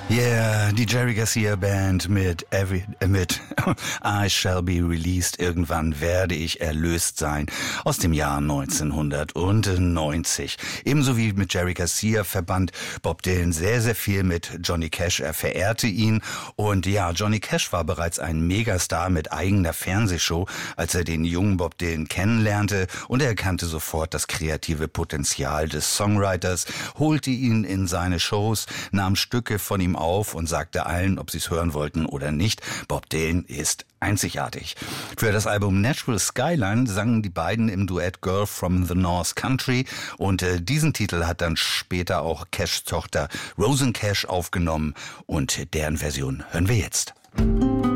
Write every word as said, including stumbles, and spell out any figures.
Yeah, die Jerry Garcia Band mit Every, äh, mit I Shall Be Released, irgendwann werde ich erlöst sein, aus dem Jahr neunzehnhundertneunzig. Ebenso wie mit Jerry Garcia verband Bob Dylan sehr, sehr viel mit Johnny Cash. Er verehrte ihn und ja, Johnny Cash war bereits ein Megastar mit eigener Fernsehshow, als er den jungen Bob Dylan kennenlernte, und er erkannte sofort das kreative Potenzial des Songwriters, holte ihn in seine Shows, nahm Stücke von ihm auf und sagte allen, ob sie es hören wollten oder nicht: Bob Dylan ist einzigartig. Für das Album Nashville Skyline sangen die beiden im Duett Girl from the North Country, und äh, diesen Titel hat dann später auch Cashs Tochter Rosanne Cash aufgenommen, und deren Version hören wir jetzt.